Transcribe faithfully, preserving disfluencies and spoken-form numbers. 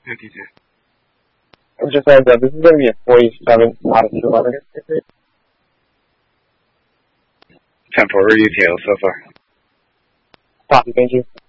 fifty-two. I'm just saying that this is going to be a forty-seven, not a two eleven. Ten for retail so far. Copy, thank you.